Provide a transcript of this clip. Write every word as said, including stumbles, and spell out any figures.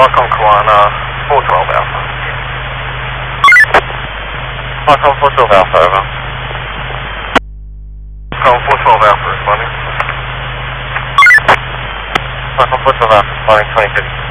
Falcon Kiwana, four twelve Alpha. Falcon four twelve Alpha, over. Falcon four twelve Alpha responding. Falcon four twelve Alpha responding, twenty fifty.